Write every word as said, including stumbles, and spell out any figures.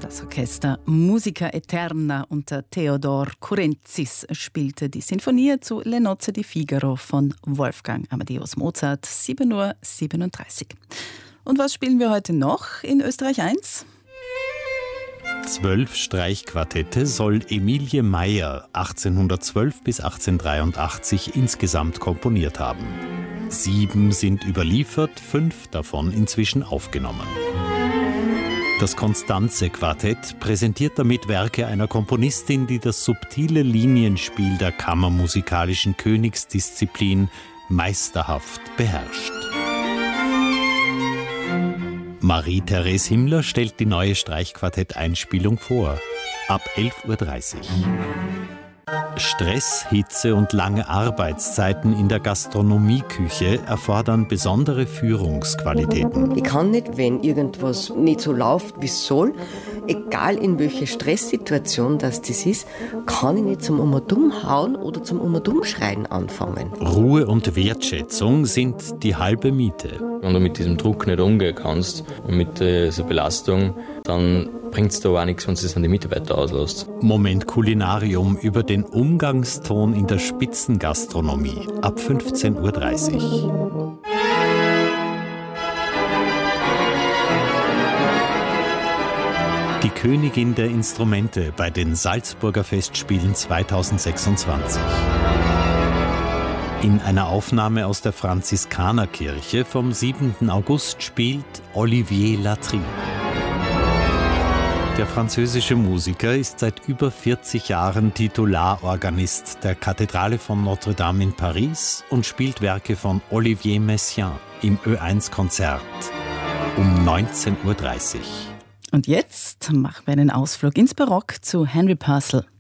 Das Orchester Musica Eterna unter Theodor Kurenzis spielte die Sinfonie zu Le Nozze di Figaro von Wolfgang Amadeus Mozart, sieben Uhr siebenunddreißig. Und was spielen wir heute noch in Österreich eins? Zwölf Streichquartette soll Emilie Meyer achtzehnhundertzwölf bis achtzehnhundertdreiundachtzig insgesamt komponiert haben. Sieben sind überliefert, fünf davon inzwischen aufgenommen. Das Constanze-Quartett präsentiert damit Werke einer Komponistin, die das subtile Linienspiel der kammermusikalischen Königsdisziplin meisterhaft beherrscht. Marie-Therese Himmler stellt die neue Streichquartett-Einspielung vor. Ab elf Uhr dreißig. Stress, Hitze und lange Arbeitszeiten in der Gastronomieküche erfordern besondere Führungsqualitäten. Ich kann nicht, wenn irgendwas nicht so läuft, wie es soll, egal in welcher Stresssituation das das ist, kann ich nicht zum Umadum hauen oder zum Umadum schreien anfangen. Ruhe und Wertschätzung sind die halbe Miete. Wenn du mit diesem Druck nicht umgehen kannst und mit dieser Belastung, dann bringt es da auch nichts, wenn du es an die Mitarbeiter auslässt. Moment Kulinarium über den Umgangston in der Spitzengastronomie ab fünfzehn Uhr dreißig. Die Königin der Instrumente bei den Salzburger Festspielen zweitausendsechsundzwanzig. In einer Aufnahme aus der Franziskanerkirche vom siebenten August spielt Olivier Latry. Der französische Musiker ist seit über vierzig Jahren Titularorganist der Kathedrale von Notre-Dame in Paris und spielt Werke von Olivier Messiaen im Ö eins Konzert um neunzehn Uhr dreißig. Und jetzt machen wir einen Ausflug ins Barock zu Henry Purcell.